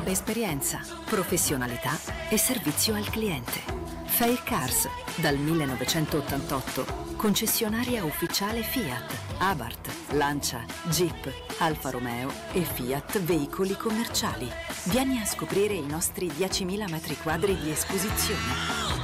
Esperienza, professionalità e servizio al cliente. Fair Cars, dal 1988, concessionaria ufficiale Fiat, Abarth, Lancia, Jeep, Alfa Romeo e Fiat Veicoli Commerciali. Vieni a scoprire i nostri 10.000 metri quadri di esposizione.